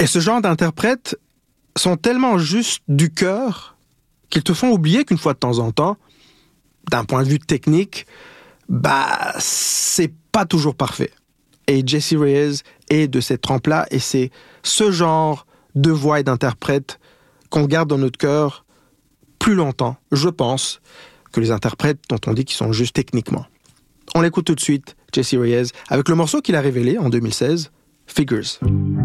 Et ce genre d'interprètes sont tellement juste du cœur qu'ils te font oublier qu'une fois de temps en temps, d'un point de vue technique, c'est pas toujours parfait. Et Jessie Reyez est de cette trempe-là, et c'est ce genre de voix et d'interprète qu'on garde dans notre cœur plus longtemps, je pense, que les interprètes dont on dit qu'ils sont juste techniquement. On l'écoute tout de suite, Jessie Reyez, avec le morceau qu'il a révélé en 2016, Figures.